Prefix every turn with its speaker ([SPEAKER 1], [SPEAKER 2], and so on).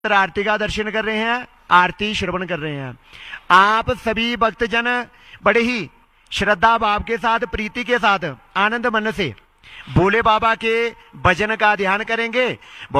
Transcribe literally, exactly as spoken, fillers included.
[SPEAKER 1] आरती का दर्शन कर रहे हैं, आरती श्रवण कर रहे हैं। आप सभी भक्तजन बड़े ही श्रद्धा भाव के साथ, प्रीति के साथ, आनंद मन से भोले बाबा के भजन का ध्यान करेंगे।